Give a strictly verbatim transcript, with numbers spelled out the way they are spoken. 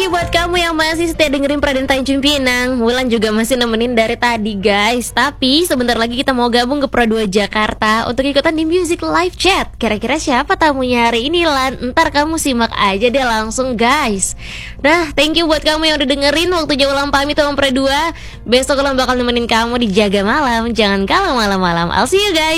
you buat kamu yang masih setia dengerin Praden Tanjung Pinang. Wulan juga masih nemenin dari tadi guys. Tapi sebentar lagi kita mau gabung ke Pro dua Jakarta untuk ikutan di Music Live Chat. Kira-kira siapa tamunya hari ini Lan? Ntar kamu simak aja deh langsung guys. Nah, thank you buat kamu yang udah dengerin. Waktunya Ulang pamit sama Pro dua. Besok Ulang bakal nemenin kamu di Jaga Malam. Jangan kalah malam-malam. I'll see you guys.